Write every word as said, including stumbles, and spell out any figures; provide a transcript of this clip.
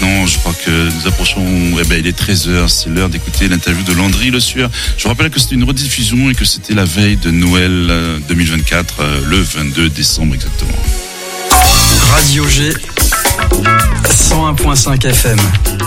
maintenant, je crois que nous approchons, eh ben, il est treize heures, c'est l'heure d'écouter l'interview de Landry Le Sueur. Je vous rappelle que c'était une rediffusion et que c'était la veille de Noël deux mille vingt-quatre, le vingt-deux décembre exactement. Radio G, cent un virgule cinq F M.